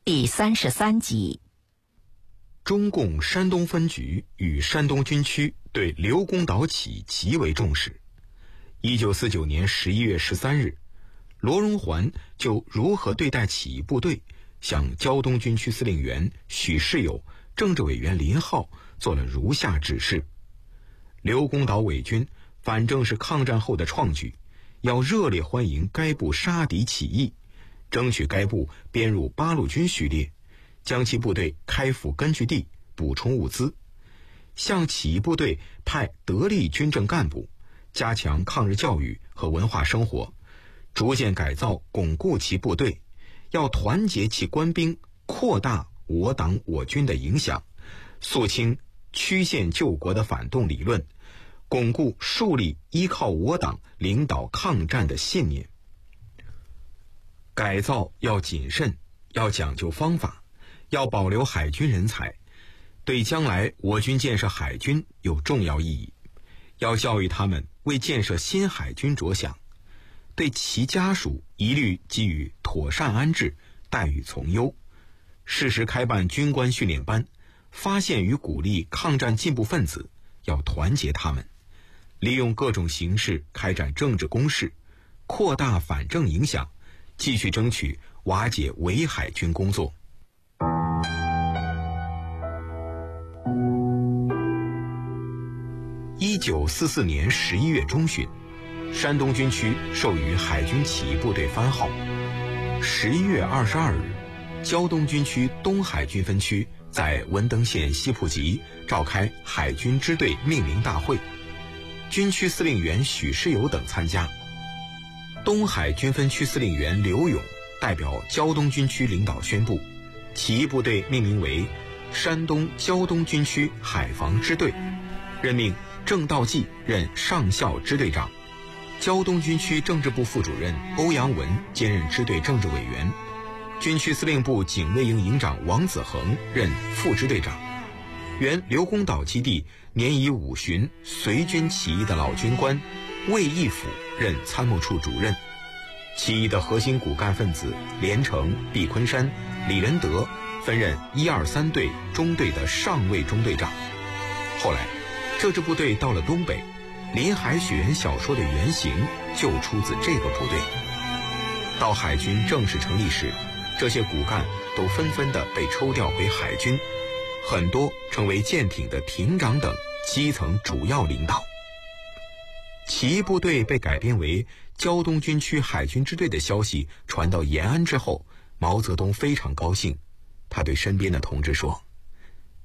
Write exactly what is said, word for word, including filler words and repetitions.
第三十三集。 中共山东分局与山东军区对刘公岛起义极为重视。一九四九年十一月十三日，罗荣桓就如何对待起义部队，向胶东军区司令员许世友、政治委员林浩做了如下指示：刘公岛伪军反正是抗战后的创举，要热烈欢迎该部杀敌起义，争取该部编入八路军序列，将其部队开赴根据地，补充物资，向起义部队派得力军政干部，加强抗日教育和文化生活，逐渐改造巩固其部队，要团结其官兵，扩大我党我军的影响，肃清曲线救国的反动理论，巩固树立依靠我党领导抗战的信念。改造要谨慎，要讲究方法，要保留海军人才，对将来我军建设海军有重要意义。要教育他们为建设新海军着想，对其家属一律给予妥善安置，待遇从优，适时开办军官训练班，发现与鼓励抗战进步分子，要团结他们，利用各种形式开展政治攻势，扩大反正影响，继续争取瓦解伪海军工作。一九四四年十一月中旬，山东军区授予海军起义部队番号。十一月二十二日，胶东军区东海军分区在文登县西铺集召开海军支队命名大会，军区司令员许世友等参加。东海军分区司令员刘勇代表胶东军区领导宣布，起义部队命名为山东胶东军区海防支队，任命郑道济任上校支队长，胶东军区政治部副主任欧阳文兼任支队政治委员，军区司令部警卫营营长王子恒任副支队长。原刘公岛基地年已五旬随军起义的老军官魏义甫任参谋处主任。起义的核心骨干分子连城、毕昆山、李仁德分任一二三队中队的上尉中队长。后来这支部队到了东北，林海雪原小说的原型就出自这个部队。到海军正式成立时，这些骨干都纷纷地被抽调回海军，很多成为舰艇的艇长等基层主要领导。起义部队被改编为胶东军区海军支队的消息传到延安之后，毛泽东非常高兴，他对身边的同志说：